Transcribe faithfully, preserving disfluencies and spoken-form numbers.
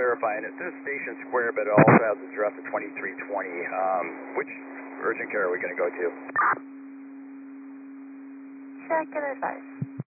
clarify, and it says Station Square, but it also has address at twenty-three twenty. Um, which urgent care are we going to go to? Check and advise.